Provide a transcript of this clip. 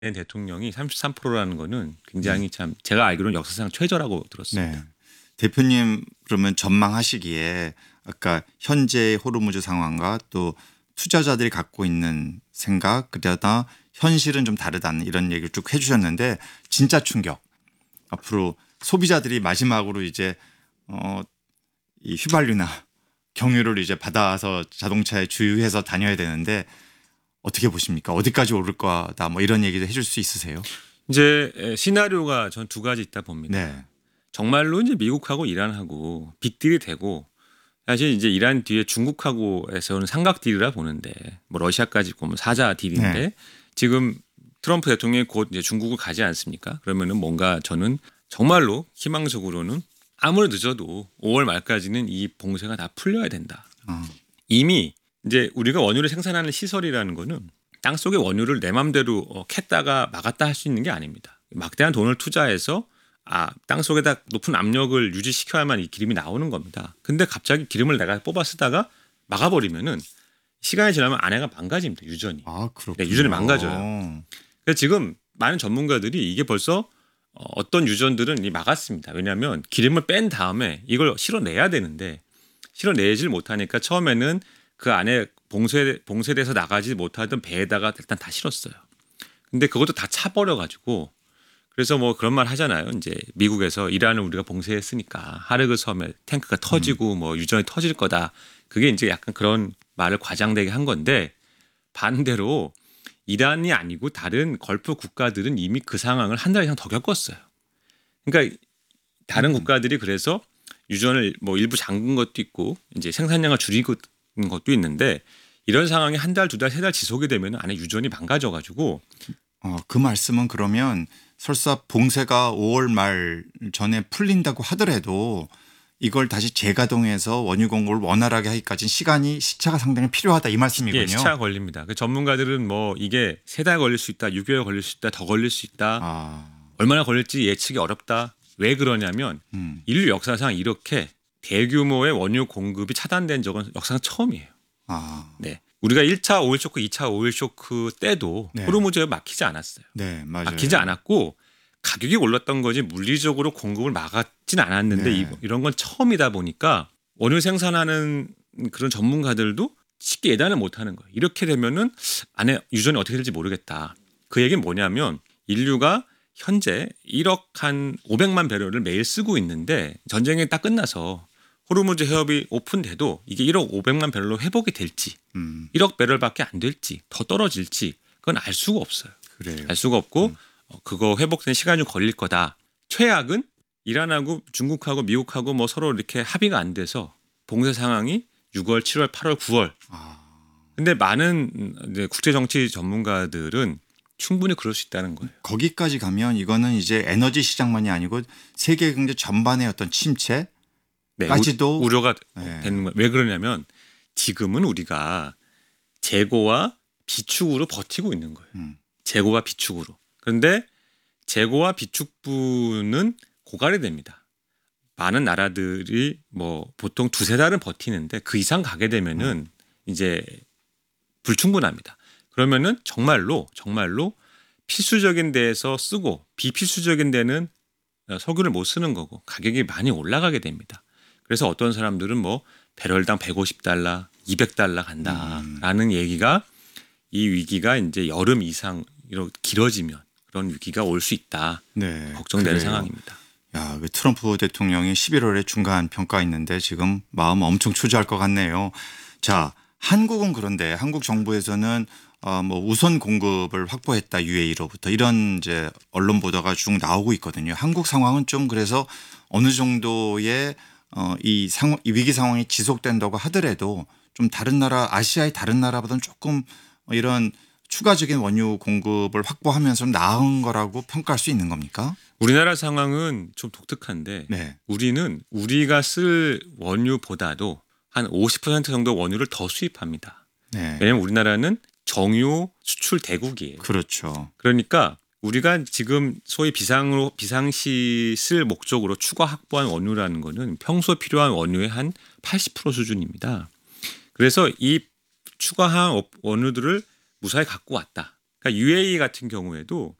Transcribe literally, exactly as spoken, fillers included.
대통령이 삼십삼 퍼센트라는 거는 굉장히 참 제가 알기로는 역사상 최저라고 들었습니다. 네. 대표님 그러면 전망하시기에 아까 현재의 호르무즈 상황과 또 투자자들이 갖고 있는 생각 그러다 현실은 좀 다르다는 이런 얘기를 쭉 해주셨는데 진짜 충격. 앞으로 소비자들이 마지막으로 이제 어, 이 휘발유나 경유를 이제 받아서 자동차에 주유해서 다녀야 되는데 어떻게 보십니까? 어디까지 오를 거다 뭐 이런 얘기도 해줄 수 있으세요? 이제 시나리오가 전 두 가지 있다 봅니다. 네. 정말로 이제 미국하고 이란하고 빅딜이 되고 사실 이제 이란 뒤에 중국하고에서는 삼각딜이라 보는데 뭐 러시아까지 보면 사자 딜인데 네. 지금 트럼프 대통령이 곧 이제 중국을 가지 않습니까? 그러면은 뭔가 저는 정말로 희망적으로는 아무리 늦어도 오월 말까지는 이 봉쇄가 다 풀려야 된다. 어. 이미 이제 우리가 원유를 생산하는 시설이라는 거는 땅 속의 원유를 내 맘대로 캤다가 막았다 할 수 있는 게 아닙니다. 막대한 돈을 투자해서 아, 땅 속에다 높은 압력을 유지시켜야만 이 기름이 나오는 겁니다. 근데 갑자기 기름을 내가 뽑아 쓰다가 막아버리면은 시간이 지나면 안에가 망가집니다. 유전이. 아, 그렇군요. 네, 유전이 망가져요. 그래서 지금 많은 전문가들이 이게 벌써 어떤 유전들은 이 막았습니다. 왜냐하면 기름을 뺀 다음에 이걸 실어내야 되는데 실어내질 못하니까 처음에는 그 안에 봉쇄, 봉쇄돼서 나가지 못하던 배에다가 일단 다 실었어요. 근데 그것도 다 차버려가지고 그래서 뭐 그런 말 하잖아요. 이제 미국에서 이란을 우리가 봉쇄했으니까 하르그 섬에 탱크가 터지고 뭐 유전이 터질 거다. 그게 이제 약간 그런 말을 과장되게 한 건데 반대로 이란이 아니고 다른 걸프 국가들은 이미 그 상황을 한 달 이상 더 겪었어요. 그러니까 다른 국가들이 그래서 유전을 뭐 일부 잠근 것도 있고 이제 생산량을 줄이고 것도 있는데 이런 상황이 한 달, 두 달, 세 달 지속이 되면 안에 유전이 망가져가지고 어, 그 말씀은 그러면 설사 봉쇄가 오월 말 전에 풀린다고 하더라도 이걸 다시 재가동해서 원유 공급을 원활하게 하기까지 시간이 시차가 상당히 필요하다 이 말씀이군요. 예, 시차가 걸립니다. 그 전문가들은 뭐 이게 세 달 걸릴 수 있다, 육 개월 걸릴 수 있다, 더 걸릴 수 있다. 아. 얼마나 걸릴지 예측이 어렵다. 왜 그러냐면 음. 인류 역사상 이렇게 대규모의 원유 공급이 차단된 적은 역사상 처음이에요. 아. 네. 우리가 일 차 오일 쇼크, 이 차 오일 쇼크 때도 네. 호르무즈에 막히지 않았어요. 네, 맞아요. 막히지 않았고 가격이 올랐던 거지 물리적으로 공급을 막았진 않았는데 네. 이런 건 처음이다 보니까 원유 생산하는 그런 전문가들도 쉽게 예단을 못하는 거예요. 이렇게 되면은 안에 유전이 어떻게 될지 모르겠다. 그 얘기는 뭐냐면 인류가 현재 일억 한 오백만 배럴을 매일 쓰고 있는데 전쟁이 딱 끝나서 호르무즈 해협이 오픈돼도 이게 일억 오백만 배럴로 회복이 될지 음. 일억 배럴밖에 안 될지 더 떨어질지 그건 알 수가 없어요. 그래요. 알 수가 없고 음. 어, 그거 회복되는 시간이 좀 걸릴 거다. 최악은 이란하고 중국하고 미국하고 뭐 서로 이렇게 합의가 안 돼서 봉쇄 상황이 유월, 칠월, 팔월, 구월. 아. 근데 많은 이제 국제 정치 전문가들은 충분히 그럴 수 있다는 거예요. 거기까지 가면 이거는 이제 에너지 시장만이 아니고 세계 경제 전반의 어떤 침체 네, 까지도 우, 우려가 네. 되는 거예요. 왜 그러냐면 지금은 우리가 재고와 비축으로 버티고 있는 거예요. 음. 재고와 비축으로. 그런데 재고와 비축부는 고갈이 됩니다. 많은 나라들이 뭐 보통 두세 달은 버티는데 그 이상 가게 되면은 음. 이제 불충분합니다. 그러면은 정말로 정말로 필수적인 데에서 쓰고 비필수적인 데는 석유를 못 쓰는 거고 가격이 많이 올라가게 됩니다. 그래서 어떤 사람들은 뭐 배럴당 백오십 달러, 이백 달러 간다라는 음. 얘기가 이 위기가 이제 여름 이상 이렇게 길어지면 그런 위기가 올 수 있다. 네, 걱정되는 그래요. 상황입니다. 야, 그 트럼프 대통령이 십일월에 중간 평가 있는데 지금 마음 엄청 초조할 것 같네요. 자, 한국은 그런데 한국 정부에서는 어, 뭐 우선 공급을 확보했다 유에이로부터 이런 이제 언론 보도가 쭉 나오고 있거든요. 한국 상황은 좀 그래서 어느 정도의 어, 이 상황, 이 위기 상황이 지속된다고 하더라도 좀 다른 나라 아시아의 다른 나라보다는 조금 이런 추가적인 원유 공급을 확보하면서 나은 거라고 평가할 수 있는 겁니까? 우리나라 상황은 좀 독특한데 네. 우리는 우리가 쓸 원유보다도 한 오십 퍼센트 정도 원유를 더 수입합니다. 네. 왜냐하면 우리나라는 정유 수출 대국이에요. 그렇죠. 그러니까 우리가 지금 소위 비상으로 비상시 쓸 목적으로 추가 확보한 원유라는 거는 평소 필요한 원유의 한 팔십 퍼센트 수준입니다. 그래서 이 추가한 원유들을 무사히 갖고 왔다. 그러니까 유에이이 같은 경우에도